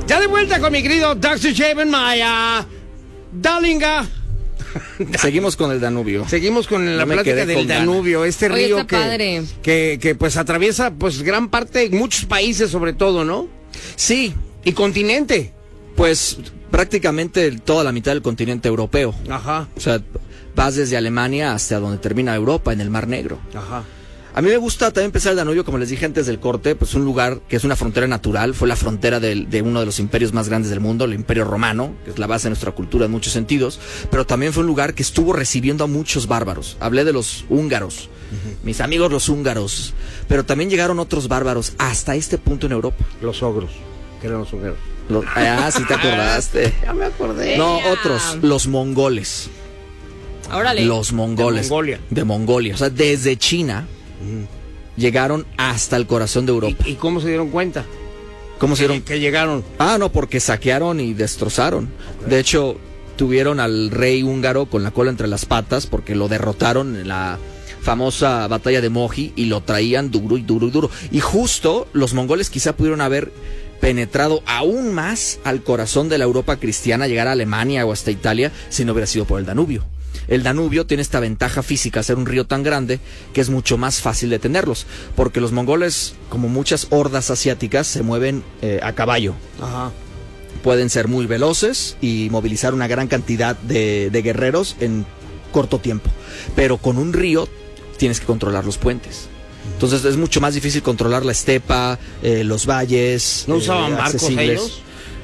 Ya de vuelta con mi querido Dr. Shaven Maya. Dalinga. Seguimos con el Danubio. Seguimos con la me plática quedé del con Danubio, este Oye, río está padre. que pues atraviesa pues gran parte, muchos países sobre todo, ¿no? Sí, Y continente. pues prácticamente toda la mitad del continente europeo. Ajá, O sea, vas desde Alemania hasta donde termina Europa, en el Mar Negro. ajá. A mí me gusta también pensar el Danubio, como les dije antes del corte, pues un lugar que es una frontera natural, fue la frontera de uno de los imperios más grandes del mundo, el Imperio Romano, que es la base de nuestra cultura en muchos sentidos, pero también fue un lugar que estuvo recibiendo a muchos bárbaros. Hablé de los húngaros, mis amigos los húngaros, pero también llegaron otros bárbaros hasta este punto en Europa. Los ogros, que eran los ogros. Sí te acordaste. Ya me acordé. No, otros, los mongoles. Órale. Los mongoles. De Mongolia. O sea, desde China llegaron hasta el corazón de Europa. ¿Y cómo se dieron cuenta? ¿Cómo se dieron? Que llegaron. No, porque saquearon y destrozaron. De hecho, tuvieron al rey húngaro con la cola entre las patas porque lo derrotaron en la famosa batalla de Mohi y lo traían duro y duro y duro. Y justo los mongoles quizá pudieron haber penetrado aún más al corazón de la Europa cristiana, llegar a Alemania o hasta Italia, si no hubiera sido por el Danubio. El Danubio tiene esta ventaja física, ser un río tan grande, que es mucho más fácil detenerlos, porque los mongoles, como muchas hordas asiáticas, se mueven a caballo. Ajá. Pueden ser muy veloces y movilizar una gran cantidad de guerreros en corto tiempo, pero con un río tienes que controlar los puentes. Entonces es mucho más difícil controlar la estepa, los valles. ¿No usaban barcos accesibles. ellos?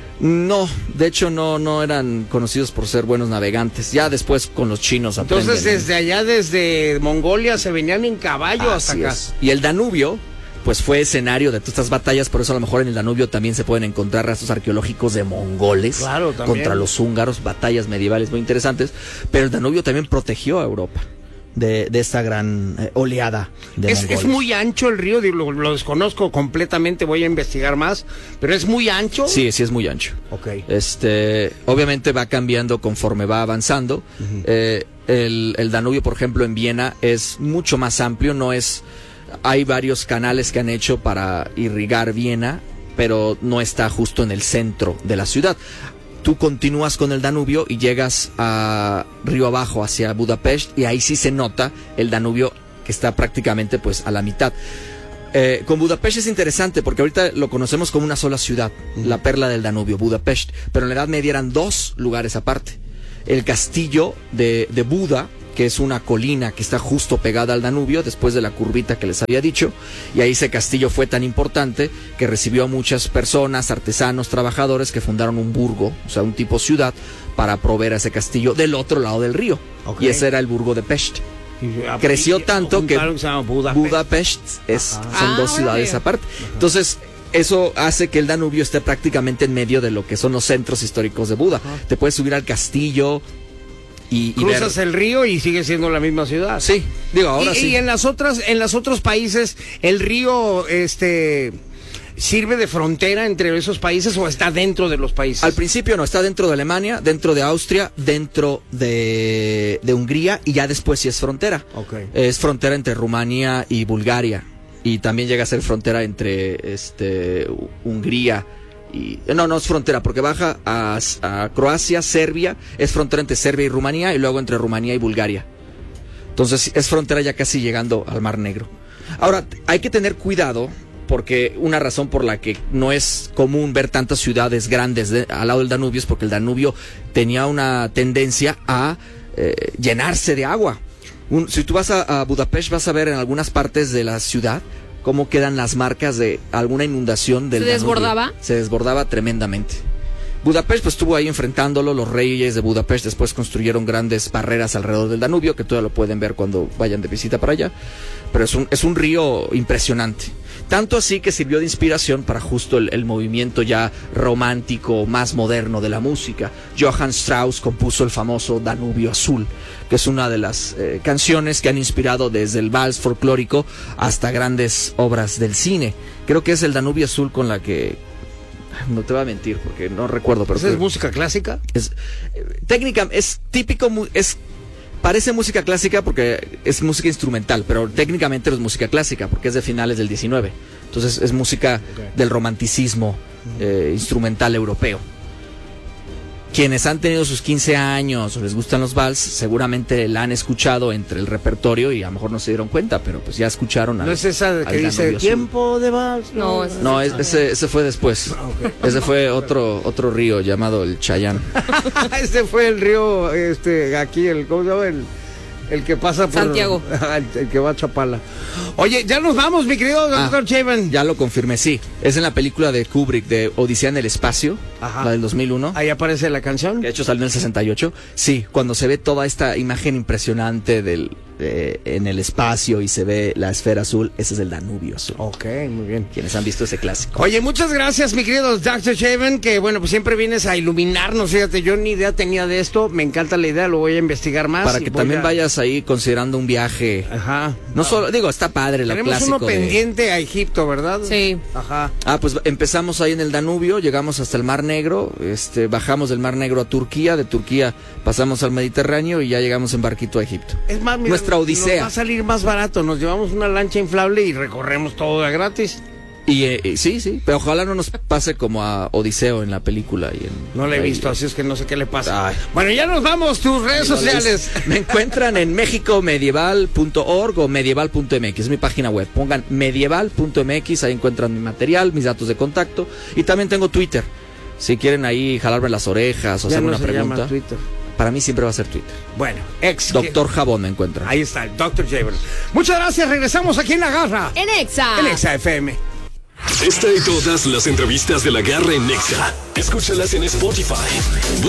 No, de hecho no eran conocidos por ser buenos navegantes. Ya después con los chinos aprenden. Entonces desde allá, desde Mongolia, se venían en caballo hasta Así acá. es. Y el Danubio, pues fue escenario de todas estas batallas, por eso a lo mejor en el Danubio también se pueden encontrar restos arqueológicos de mongoles. Claro, también. Contra los húngaros, batallas medievales muy interesantes. Pero el Danubio también protegió a Europa de esta gran oleada de mongoles. Es muy ancho el río, digo, lo desconozco completamente, voy a investigar más, pero es muy ancho. Sí, es muy ancho. Ok. Obviamente va cambiando conforme va avanzando. El Danubio, por ejemplo, en Viena es mucho más amplio, hay varios canales que han hecho para irrigar Viena, pero no está justo en el centro de la ciudad. Tú continúas con el Danubio y llegas a río abajo hacia Budapest y ahí sí se nota el Danubio que está prácticamente pues a la mitad. Con Budapest es interesante porque ahorita lo conocemos como una sola ciudad, la perla del Danubio, Budapest, pero en la Edad Media eran dos lugares aparte. El castillo de Buda, que es una colina que está justo pegada al Danubio, después de la curvita que les había dicho, y ahí ese castillo fue tan importante que recibió a muchas personas, artesanos, trabajadores que fundaron un burgo, o sea, un tipo ciudad, para proveer a ese castillo del otro lado del río. Okay. Y ese era el burgo de Pest. Creció tanto que Budapest son dos ciudades aparte. Entonces, eso hace que el Danubio esté prácticamente en medio de lo que son los centros históricos de Buda. Te puedes subir al castillo y cruzas ver el río y sigue siendo la misma ciudad. Sí, digo, ahora sí. Y en los otros países, el río ¿sirve de frontera entre esos países o está dentro de los países? Al principio no, está dentro de Alemania, dentro de Austria, dentro de Hungría y ya después sí es frontera. Okay. Es frontera entre Rumanía y Bulgaria y también llega a ser frontera entre Hungría y no es frontera porque baja a Croacia, Serbia, es frontera entre Serbia y Rumanía y luego entre Rumanía y Bulgaria. Entonces es frontera ya casi llegando al Mar Negro. Ahora, hay que tener cuidado porque una razón por la que no es común ver tantas ciudades grandes al lado del Danubio es porque el Danubio tenía una tendencia a llenarse de agua. Si tú vas a Budapest vas a ver en algunas partes de la ciudad cómo quedan las marcas de alguna inundación del Danubio. ¿Se desbordaba? Se desbordaba tremendamente. Budapest pues estuvo ahí enfrentándolo, los reyes de Budapest después construyeron grandes barreras alrededor del Danubio, que todavía lo pueden ver cuando vayan de visita para allá, pero es un río impresionante. Tanto así que sirvió de inspiración para justo el movimiento ya romántico, más moderno de la música. Johann Strauss compuso el famoso Danubio Azul, que es una de las canciones que han inspirado desde el vals folclórico hasta grandes obras del cine. Creo que es el Danubio Azul con la que... No te voy a mentir porque no recuerdo, pero... ¿Es música clásica? Técnica, es típico, parece música clásica porque es música instrumental, pero técnicamente no es música clásica porque es de finales del 19. Entonces es música del romanticismo instrumental europeo. Quienes han tenido sus 15 años o les gustan los vals, seguramente la han escuchado entre el repertorio y a lo mejor no se dieron cuenta, pero pues ya escucharon. ¿No es esa que dice tiempo de vals? No, ese fue después. Okay. Ese fue otro río llamado el Chayán. Ese fue el río, aquí, ¿cómo se llama? El que pasa por Santiago. El que va a Chapala. Oye, ya nos vamos, mi querido Dr. Chabin. Ya lo confirmé, sí. Es en la película de Kubrick de Odisea en el espacio, la del 2001. Ahí aparece la canción. Que de hecho salió en el 68. Sí, cuando se ve toda esta imagen impresionante en el espacio y se ve la esfera azul, ese es el Danubio azul. Ok, muy bien. Quienes han visto ese clásico. Oye, muchas gracias, mi querido Dr. Chabin, que bueno, pues siempre vienes a iluminarnos, fíjate, yo ni idea tenía de esto, me encanta la idea, lo voy a investigar más. Para que también vayas ahí considerando un viaje. Ajá. No solo, digo, está padre la clásico. Tenemos uno pendiente a Egipto, ¿verdad? Sí. Ajá. Pues empezamos ahí en el Danubio, llegamos hasta el Mar Negro, bajamos del Mar Negro a Turquía, de Turquía pasamos al Mediterráneo y ya llegamos en barquito a Egipto. Es más, mira, nuestra odisea. Nos va a salir más barato, nos llevamos una lancha inflable y recorremos todo de gratis. Y sí, pero ojalá no nos pase como a Odiseo en la película. No la he visto, así es que no sé qué le pasa. Ay. Bueno, ya nos vamos, tus redes sociales. Me encuentran en mexicomedieval.org o medieval.mx, es mi página web. Pongan medieval.mx, ahí encuentran mi material, mis datos de contacto. Y también tengo Twitter, si quieren ahí jalarme las orejas o hacerme una pregunta. Llama Twitter. Para mí siempre va a ser Twitter. Bueno, Doctor Jabón me encuentra. Ahí está, el Dr. Chabin. Muchas gracias, regresamos aquí en La Garra. En Exa. En Exa FM. Esta y todas las entrevistas de La Garra en Exa. Escúchalas en Spotify.